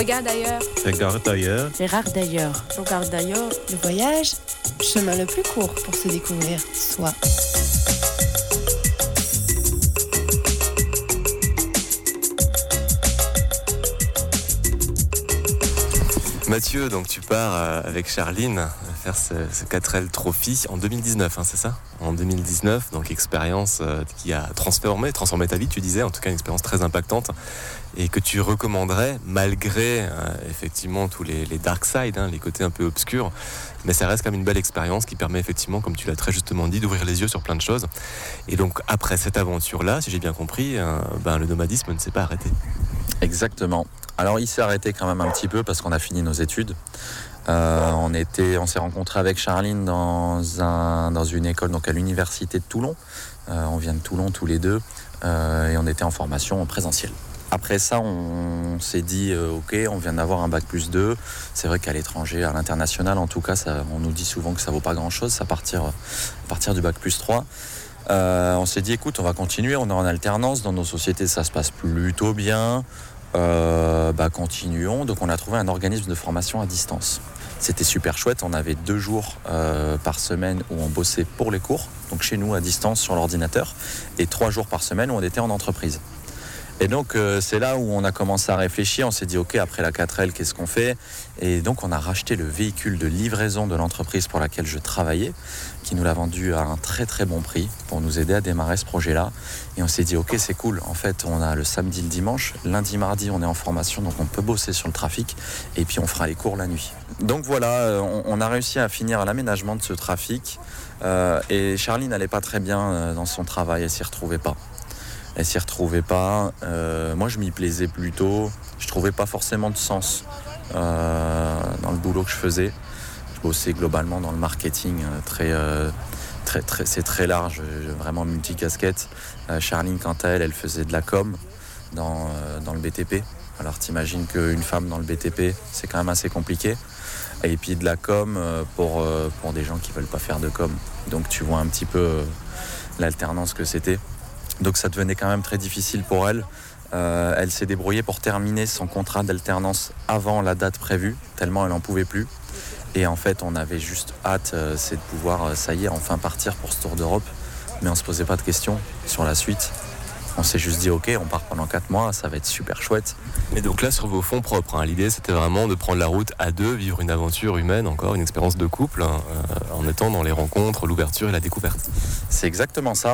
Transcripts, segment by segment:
Regarde ailleurs. Regarde ailleurs. Regarde d'ailleurs. Regarde d'ailleurs. Le voyage, chemin le plus court pour se découvrir soi. Mathieu, donc tu pars avec Charline faire ce 4L Trophy en 2019, hein, c'est ça ? En 2019, donc expérience qui a transformé ta vie, tu disais, en tout cas une expérience très impactante et que tu recommanderais malgré effectivement tous les dark sides, hein, les côtés un peu obscurs, mais ça reste quand même une belle expérience qui permet effectivement, comme tu l'as très justement dit, d'ouvrir les yeux sur plein de choses. Et donc après cette aventure-là, si j'ai bien compris, le nomadisme ne s'est pas arrêté. Exactement. Alors il s'est arrêté quand même un petit peu parce qu'on a fini nos études. On s'est rencontrés avec Charline dans une école, donc à l'université de Toulon. On vient de Toulon tous les deux et on était en formation présentielle. Après ça, on s'est dit ok, on vient d'avoir un bac plus 2. C'est vrai qu'à l'étranger, à l'international en tout cas, on nous dit souvent que ça vaut pas grand-chose à partir du bac plus 3. On s'est dit écoute, on va continuer, on est en alternance, dans nos sociétés ça se passe plutôt bien. Continuons. Donc on a trouvé un organisme de formation à distance. C'était super chouette, on avait 2 jours par semaine où on bossait pour les cours, donc chez nous à distance sur l'ordinateur, et 3 jours par semaine où on était en entreprise. Et donc c'est là où on a commencé à réfléchir, on s'est dit ok, après la 4L, qu'est-ce qu'on fait ? Et donc on a racheté le véhicule de livraison de l'entreprise pour laquelle je travaillais, qui nous l'a vendu à un très très bon prix pour nous aider à démarrer ce projet-là. Et on s'est dit ok, c'est cool, en fait on a le samedi, le dimanche, lundi, mardi on est en formation, donc on peut bosser sur le trafic, et puis on fera les cours la nuit. Donc voilà, on a réussi à finir l'aménagement de ce trafic, et Charline n'allait pas très bien dans son travail, elle s'y retrouvait pas. Moi je m'y plaisais plutôt, je trouvais pas forcément de sens dans le boulot que je faisais. Je bossais globalement dans le marketing, c'est très large, vraiment multicasquette. Charline quant à elle faisait de la com dans le BTP. Alors t'imagines qu'une femme dans le BTP c'est quand même assez compliqué. Et puis de la com pour des gens qui veulent pas faire de com. Donc tu vois un petit peu l'alternance que c'était. Donc ça devenait quand même très difficile pour elle. Elle s'est débrouillée pour terminer son contrat d'alternance avant la date prévue, tellement elle n'en pouvait plus. Et en fait, on avait juste hâte, c'est de pouvoir, ça y est, enfin partir pour ce tour d'Europe. Mais on ne se posait pas de questions sur la suite. On s'est juste dit, ok, on part pendant 4 mois, ça va être super chouette. Et donc là, sur vos fonds propres, hein, l'idée c'était vraiment de prendre la route à 2, vivre une aventure humaine, encore une expérience de couple, en étant dans les rencontres, l'ouverture et la découverte. C'est exactement ça.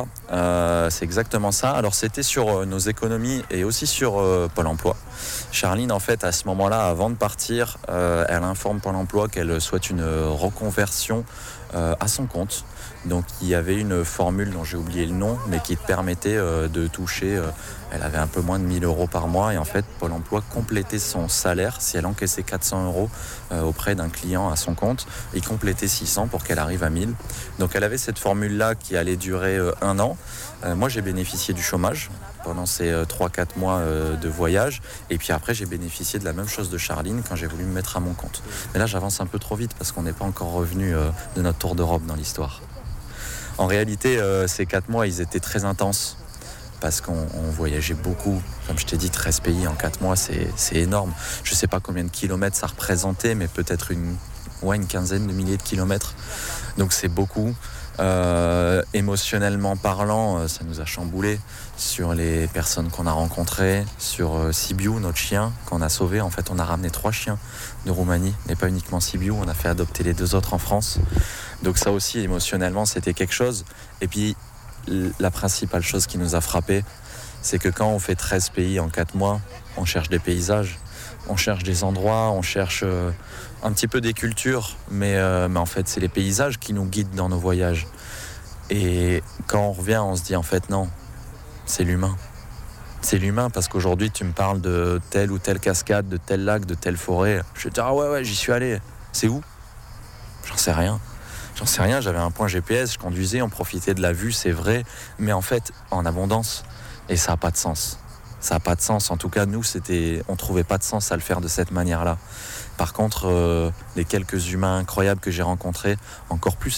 Alors c'était sur nos économies et aussi sur Pôle emploi. Charline, en fait, à ce moment-là, avant de partir, elle informe Pôle emploi qu'elle souhaite une reconversion à son compte. Donc il y avait une formule dont j'ai oublié le nom, mais qui te permettait de toucher, elle avait un peu moins de 1 000 € par mois, et en fait Pôle emploi complétait son salaire si elle encaissait 400 € auprès d'un client à son compte, il complétait 600 pour qu'elle arrive à 1 000. Donc elle avait cette formule-là qui allait durer 1 an. Moi j'ai bénéficié du chômage pendant ces 3-4 mois de voyage, et puis après j'ai bénéficié de la même chose de Charline quand j'ai voulu me mettre à mon compte. Mais là j'avance un peu trop vite parce qu'on n'est pas encore revenu de notre tour d'Europe dans l'histoire. En réalité, ces 4 mois, ils étaient très intenses parce qu'on voyageait beaucoup. Comme je t'ai dit, 13 pays en 4 mois, c'est énorme. Je ne sais pas combien de kilomètres ça représentait, mais peut-être une quinzaine de milliers de kilomètres. Donc c'est beaucoup. Émotionnellement parlant, ça nous a chamboulé sur les personnes qu'on a rencontrées, sur Sibiu, notre chien qu'on a sauvé. En fait, on a ramené 3 chiens de Roumanie, mais pas uniquement Sibiu, on a fait adopter les 2 autres en France. Donc ça aussi, émotionnellement, c'était quelque chose. Et puis, la principale chose qui nous a frappé, c'est que quand on fait 13 pays en 4 mois, on cherche des paysages, on cherche des endroits, on cherche un petit peu des cultures, mais en fait, c'est les paysages qui nous guident dans nos voyages. Et quand on revient, on se dit en fait non, c'est l'humain. C'est l'humain, parce qu'aujourd'hui, tu me parles de telle ou telle cascade, de tel lac, de telle forêt. Je vais te dire, ah ouais, j'y suis allé. C'est où ? J'en sais rien, j'avais un point GPS, je conduisais, on profitait de la vue, c'est vrai, mais en fait, en abondance. Et ça n'a pas de sens. Ça n'a pas de sens. En tout cas, nous, on trouvait pas de sens à le faire de cette manière-là. Par contre, les quelques humains incroyables que j'ai rencontrés, encore plus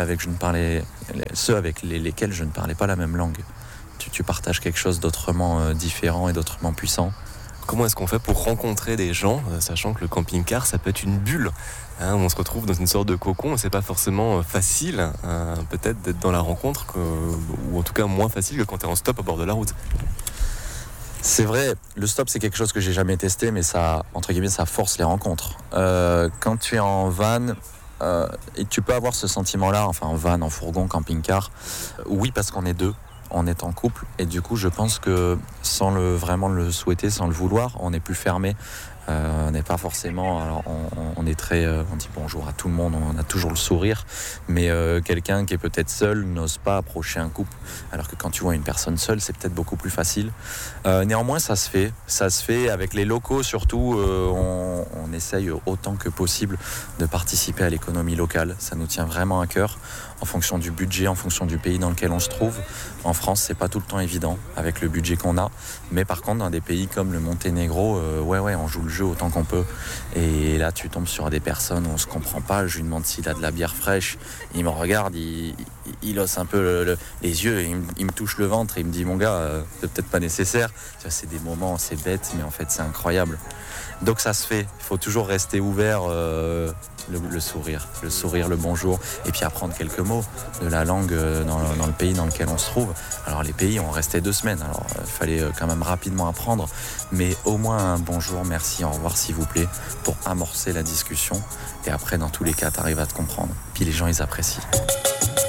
ceux avec lesquels je ne parlais pas la même langue. Tu partages quelque chose d'autrement différent et d'autrement puissant comment est-ce qu'on fait pour rencontrer des gens, sachant que le camping-car, ça peut être une bulle, où on se retrouve dans une sorte de cocon, et c'est pas forcément facile, peut-être, d'être dans la rencontre, ou en tout cas moins facile que quand tu es en stop au bord de la route. C'est vrai, le stop c'est quelque chose que j'ai jamais testé, mais ça, entre guillemets, ça force les rencontres. Quand tu es en van, et tu peux avoir ce sentiment-là, enfin en van, en fourgon, camping-car, oui parce qu'on est deux, on est en couple, et du coup je pense que sans vraiment le souhaiter, sans le vouloir, on est plus fermé. On n'est pas forcément, alors on est très, on dit bonjour à tout le monde, on a toujours le sourire, mais quelqu'un qui est peut-être seul n'ose pas approcher un couple, alors que quand tu vois une personne seule, c'est peut-être beaucoup plus facile. Néanmoins, ça se fait avec les locaux surtout. On essaye autant que possible de participer à l'économie locale. Ça nous tient vraiment à cœur, en fonction du budget, en fonction du pays dans lequel on se trouve. En France, c'est pas tout le temps évident avec le budget qu'on a, mais par contre, dans des pays comme le Monténégro, on joue le jeu autant qu'on peut. Et là, tu tombes sur des personnes où on se comprend pas. Je lui demande s'il a de la bière fraîche. Il me regarde, il hausse un peu les yeux, et il me touche le ventre et il me dit mon gars, c'est peut-être pas nécessaire. C'est des moments, c'est bête, mais en fait, c'est incroyable. Donc ça se fait. Il faut toujours rester ouvert. Le sourire, le bonjour, et puis apprendre quelques mots de la langue dans le pays dans lequel on se trouve. Alors les pays, on restait 2 semaines, alors il fallait quand même rapidement apprendre, mais au moins un bonjour, merci, au revoir s'il vous plaît, pour amorcer la discussion, et après dans tous les cas, tu arrives à te comprendre. Puis les gens, ils apprécient.